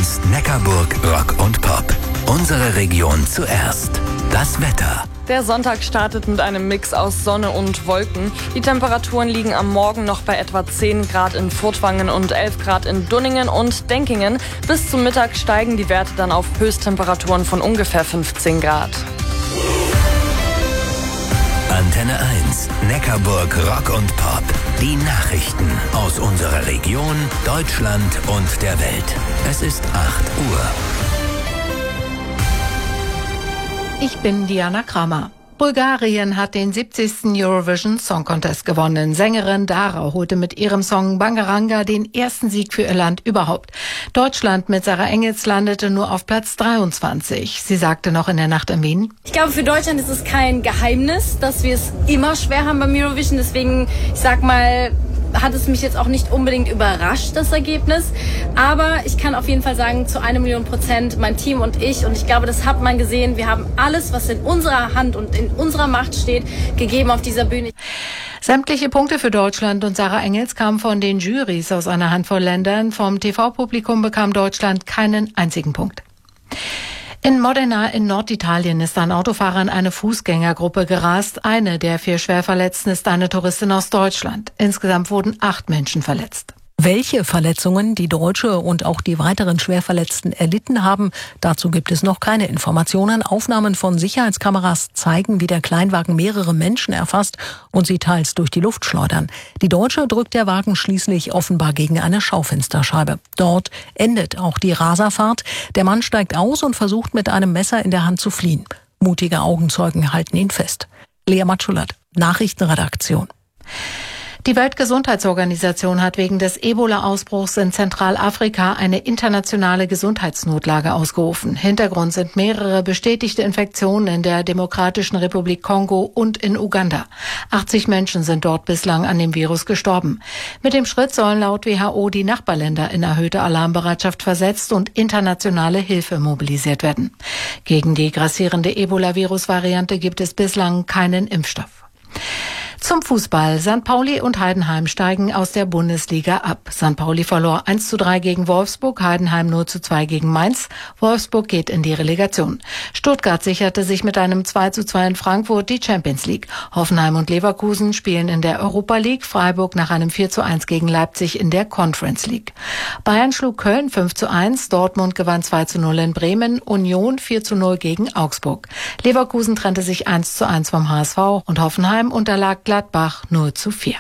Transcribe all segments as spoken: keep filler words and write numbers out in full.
eins Neckarburg Rock und Pop. Unsere Region zuerst. Das Wetter. Der Sonntag startet mit einem Mix aus Sonne und Wolken. Die Temperaturen liegen am Morgen noch bei etwa zehn Grad in Furtwangen und elf Grad in Dunningen und Denkingen. Bis zum Mittag steigen die Werte dann auf Höchsttemperaturen von ungefähr fünfzehn Grad. Antenne eins, Neckarburg Rock und Pop. Die Nachrichten aus unserer Region, Deutschland und der Welt. Es ist acht Uhr. Ich bin Diana Kramer. Bulgarien hat den siebzigsten Eurovision Song Contest gewonnen. Sängerin Dara holte mit ihrem Song Bangaranga den ersten Sieg für ihr Land überhaupt. Deutschland mit Sarah Engels landete nur auf Platz dreiundzwanzig. Sie sagte noch in der Nacht in Wien: Ich glaube, für Deutschland ist es kein Geheimnis, dass wir es immer schwer haben beim Eurovision. Deswegen, ich sag mal, hat es mich jetzt auch nicht unbedingt überrascht, das Ergebnis. Aber ich kann auf jeden Fall sagen, zu einer Million Prozent mein Team und ich. Und ich glaube, das hat man gesehen. Wir haben alles, was in unserer Hand und in unserer Macht steht, gegeben auf dieser Bühne. Sämtliche Punkte für Deutschland und Sarah Engels kamen von den Jurys aus einer Handvoll Ländern. Vom T V-Publikum bekam Deutschland keinen einzigen Punkt. In Modena in Norditalien ist ein Autofahrer in eine Fußgängergruppe gerast. Eine der vier Schwerverletzten ist eine Touristin aus Deutschland. Insgesamt wurden acht Menschen verletzt. Welche Verletzungen die Deutsche und auch die weiteren Schwerverletzten erlitten haben, dazu gibt es noch keine Informationen. Aufnahmen von Sicherheitskameras zeigen, wie der Kleinwagen mehrere Menschen erfasst und sie teils durch die Luft schleudern. Die Deutsche drückt der Wagen schließlich offenbar gegen eine Schaufensterscheibe. Dort endet auch die Raserfahrt. Der Mann steigt aus und versucht mit einem Messer in der Hand zu fliehen. Mutige Augenzeugen halten ihn fest. Lea Matschulat, Nachrichtenredaktion. Die Weltgesundheitsorganisation hat wegen des Ebola-Ausbruchs in Zentralafrika eine internationale Gesundheitsnotlage ausgerufen. Hintergrund sind mehrere bestätigte Infektionen in der Demokratischen Republik Kongo und in Uganda. achtzig Menschen sind dort bislang an dem Virus gestorben. Mit dem Schritt sollen laut W H O die Nachbarländer in erhöhte Alarmbereitschaft versetzt und internationale Hilfe mobilisiert werden. Gegen die grassierende Ebola-Virus-Variante gibt es bislang keinen Impfstoff. Zum Fußball. Sankt Pauli und Heidenheim steigen aus der Bundesliga ab. Sankt Pauli verlor eins zu drei gegen Wolfsburg, Heidenheim null zu zwei gegen Mainz. Wolfsburg geht in die Relegation. Stuttgart sicherte sich mit einem zwei zu zwei in Frankfurt die Champions League. Hoffenheim und Leverkusen spielen in der Europa League. Freiburg nach einem vier zu eins gegen Leipzig in der Conference League. Bayern schlug Köln fünf zu eins. Dortmund gewann zwei zu null in Bremen. Union vier zu null gegen Augsburg. Leverkusen trennte sich eins zu eins vom H S V und Hoffenheim unterlag Gladbach null zu vier.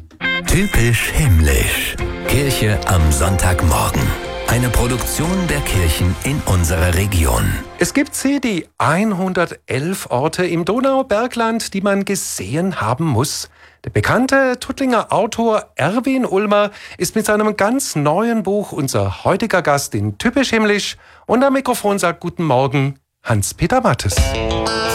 Typisch himmlisch. Kirche am Sonntagmorgen. Eine Produktion der Kirchen in unserer Region. Es gibt sie, die hundertelf Orte im Donaubergland, die man gesehen haben muss. Der bekannte Tuttlinger Autor Erwin Ulmer ist mit seinem ganz neuen Buch unser heutiger Gast in Typisch himmlisch. Und am Mikrofon sagt Guten Morgen Hans-Peter Mattes.